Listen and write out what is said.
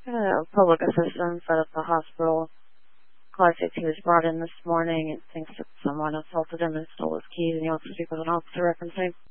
Public assistance at the hospital. Classic, he was brought in this morning and thinks that someone assaulted him and stole his keys, and he wants to speak with an officer referencing.